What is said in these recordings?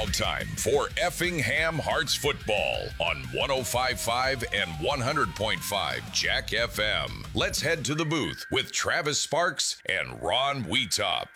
Now time for Effingham Hearts football on 105.5 and 100.5 Jack FM. Let's head to the booth with Travis Sparks and Ron Wheatop.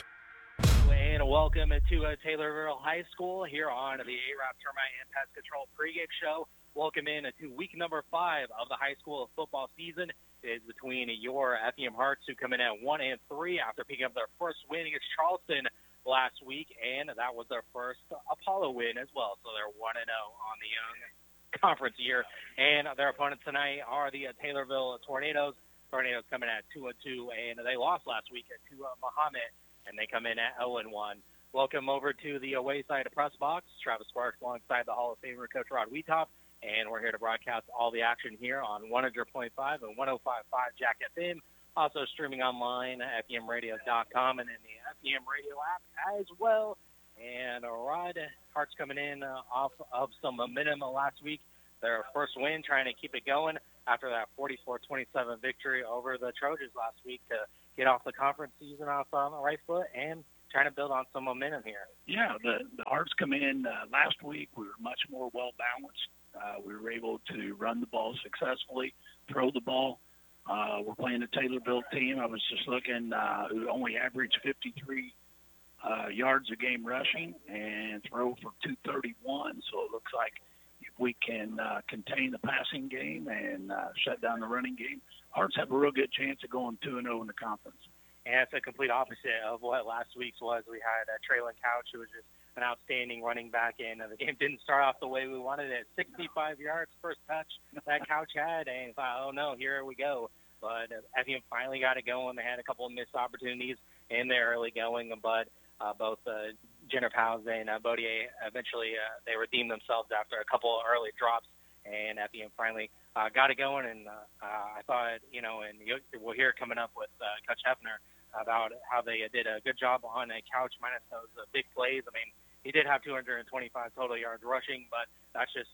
And welcome to Taylorville High School here on the A-Rap Termite and Pest Control pregame show. Welcome in to week number 5 of the high school football season. It is between your Effingham Hearts, who come in at 1-3 after picking up their first win against Charleston last week, and that was their first Apollo win as well. So they're 1-0 on the young conference year. And their opponents tonight are the Taylorville Tornadoes. Tornadoes coming at 2-2, and they lost last week to Mahomet, and they come in at 0-1. Welcome over to the away side of press box. Travis Sparks alongside the Hall of Famer Coach Rod Wheatop, and we're here to broadcast all the action here on 100.5 and 105.5 Jack FM. Also streaming online at FEMradio.com and in the FEM Radio app as well. And Rod, Hearts coming in off of some momentum last week. Their first win, trying to keep it going after that 44-27 victory over the Trojans last week to get off the conference season off on the right foot and trying to build on some momentum here. Yeah, the Hearts come in last week. We were much more well-balanced. We were able to run the ball successfully, throw the ball. We're playing a Taylorville team. I was just looking, who only averaged 53 yards a game rushing and throw for 231. So it looks like if we can contain the passing game and shut down the running game, Hearts have a real good chance of going 2-0 in the conference. And it's a complete opposite of what last week's was. We had Traylon Couch, who was just an outstanding running back, and the game didn't start off the way we wanted it. 65 yards, first touch that Couch had, and thought, oh no, here we go. But Effingham finally got it going. They had a couple of missed opportunities in their early going, but both Jenner Powell and Bodier eventually they redeemed themselves after a couple of early drops, and Effingham finally got it going. And I thought, and we'll hear coming up with Coach Hefner about how they did a good job on a Couch minus those big plays. I mean, he did have 225 total yards rushing, but that's just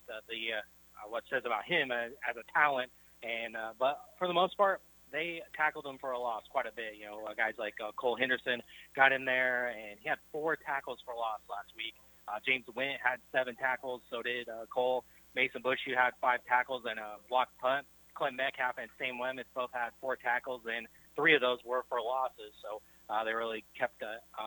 what says about him as a talent. And but for the most part, they tackled him for a loss quite a bit. Guys like Cole Henderson got in there, and he had 4 tackles for loss last week. James Wint had 7 tackles, so did Cole. Mason Bush, who had 5 tackles and a blocked punt. Clint Metcalf and Sam Lemons both had 4 tackles, and 3 of those were for losses. So they really kept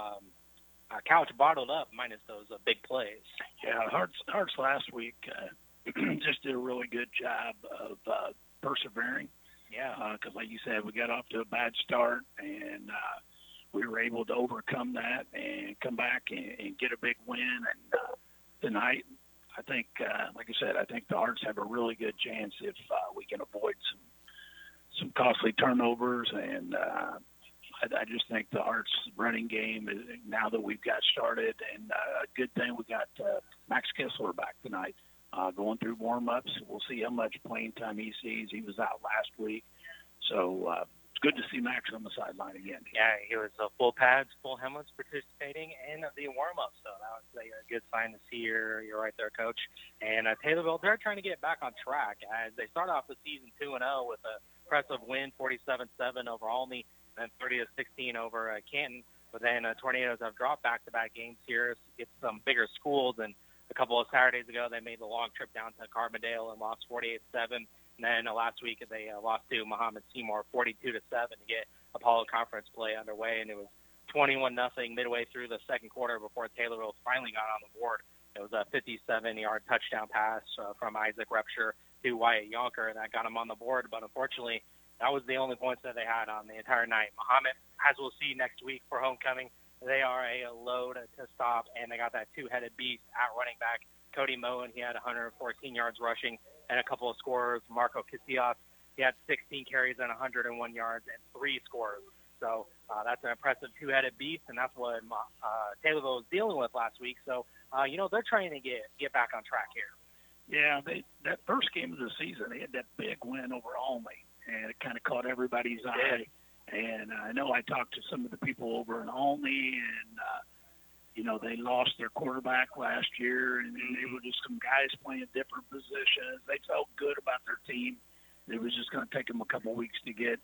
Couch bottled up, minus those big plays. Yeah, Hearts last week just did a really good job of persevering. Yeah. Because like you said, we got off to a bad start, and we were able to overcome that and come back and get a big win. And tonight, I think, like I said, I think the Hearts have a really good chance if we can avoid some costly turnovers. And I just think the Hearts running game is, now that we've got started, and a good thing we got Max Kessler back tonight. Going through warm-ups. We'll see how much playing time he sees. He was out last week. So it's good to see Max on the sideline again. Yeah, he was full pads, full helmets participating in the warm-ups. So that was a good sign to see. You're right there, Coach. And Taylorville, they're trying to get back on track as they start off the season 2-0 with a impressive win, 47-7 over Olney, and then 30-16 over Canton. But then Tornadoes have dropped back-to-back games here against some bigger schools, and a couple of Saturdays ago, they made the long trip down to Carbondale and lost 48-7. And then last week, they lost to Muhammad Seymour 42-7 to get Apollo Conference play underway. And it was 21-0 midway through the second quarter before Taylorville finally got on the board. It was a 57-yard touchdown pass from Isaac Repsher to Wyatt Yonker, and that got him on the board. But unfortunately, that was the only points that they had on the entire night. Muhammad, as we'll see next week for homecoming, they are a load to stop, and they got that 2-headed beast at running back. Cody Moen, he had 114 yards rushing and a couple of scorers. Marco Casillas, he had 16 carries and 101 yards and 3 scores. So that's an impressive 2-headed beast, and that's what Taylorville was dealing with last week. So, they're trying to get back on track here. Yeah, that first game of the season, they had that big win over Olney, and it kind of caught everybody's eye. And I know I talked to some of the people over in Olney, and, they lost their quarterback last year, and they were just some guys playing different positions. They felt good about their team. It was just going to take them a couple of weeks to get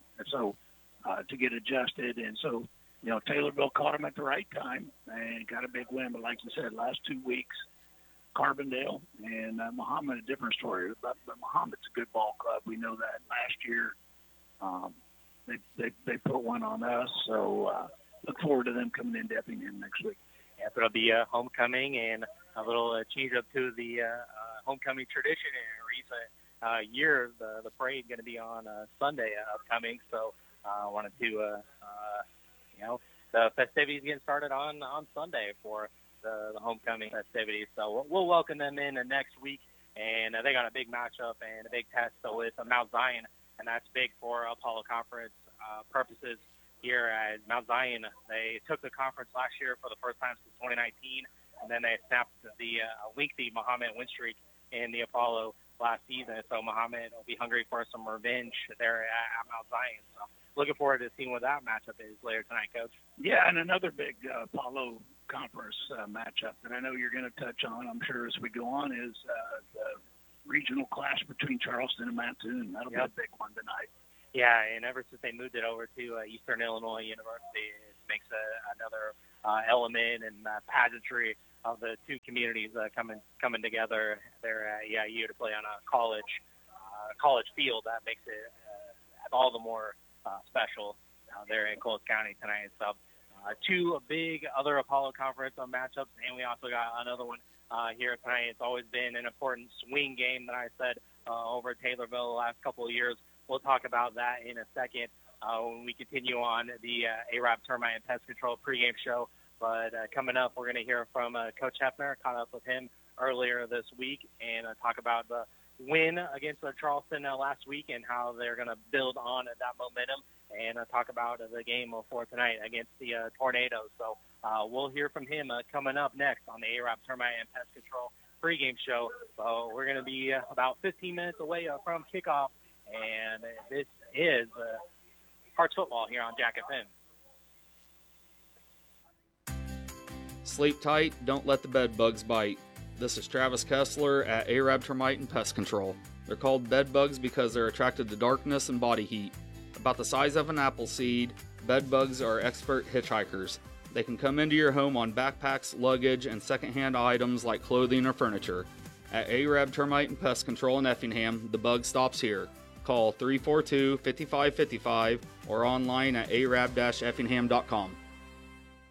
adjusted. And so, Taylorville caught them at the right time and got a big win. But like you said, last 2 weeks, Carbondale, and Muhammad, a different story. But Muhammad's a good ball club. We know that. Last year, they put one on us, so look forward to them coming into Effingham next week. Yeah, so it'll be a homecoming and a little change up to the homecoming tradition in recent years. The parade going to be on Sunday upcoming, so I wanted to, the festivities getting started on Sunday for the homecoming festivities. So we'll welcome them in next week, and they got a big matchup and a big test. So it's Mount Zion, and that's big for Apollo Conference purposes. Here at Mount Zion, they took the conference last year for the first time since 2019, and then they snapped the lengthy Muhammad win streak in the Apollo last season. So Muhammad will be hungry for some revenge there at Mount Zion. So looking forward to seeing what that matchup is later tonight, Coach. Yeah, and another big Apollo Conference matchup that I know you're going to touch on, I'm sure, as we go on, is the regional clash between Charleston and Mattoon. That'll be a big one tonight. Yeah, and ever since they moved it over to Eastern Illinois University, it makes another element and pageantry of the two communities coming together there at EIU to play on a college field. That makes it all the more special there in Coles County tonight. So two big other Apollo Conference matchups, and we also got another one here tonight. It's always been an important swing game that I said over at Taylorville the last couple of years. We'll talk about that in a second when we continue on the ARAB Termite and Pest Control pregame show. But coming up, we're going to hear from Coach Hefner. Caught up with him earlier this week and talk about the win against Charleston last week and how they're going to build on that momentum, and talk about the game for tonight against the Tornadoes. So we'll hear from him coming up next on the ARAB Termite and Pest Control pregame show. So we're going to be about 15 minutes away from kickoff, and this is Hearts football here on Jack FM. Sleep tight, don't let the bed bugs bite. This is Travis Kessler at ARAB Termite and Pest Control. They're called bed bugs because they're attracted to darkness and body heat. About the size of an apple seed, bed bugs are expert hitchhikers. They can come into your home on backpacks, luggage, and secondhand items like clothing or furniture. At ARAB Termite and Pest Control in Effingham, the bug stops here. Call 342-5555 or online at arab-effingham.com.